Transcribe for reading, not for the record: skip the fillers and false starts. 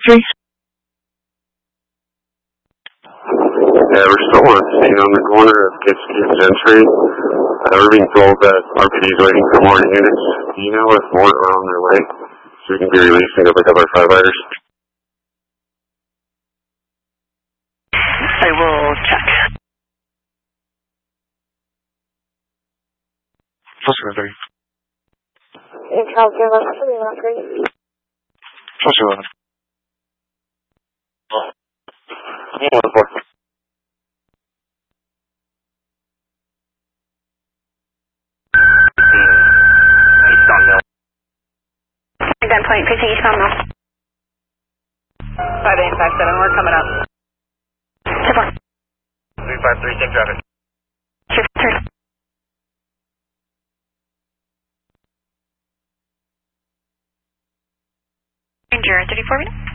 3. Yeah, we're still on scene on the corner of Kitski and Century. We're being told that RPD is waiting for more units. Do you know if more are on their way? So we can be released and go pick up our firefighters. I will check. Plus 3. Charles, you're left for me, not great. Plus 11. Yeah, report. Gunpoint, 15 East Mill. 5857, we're coming up. 353, same traffic. 2-3. Ranger, 34 minutes.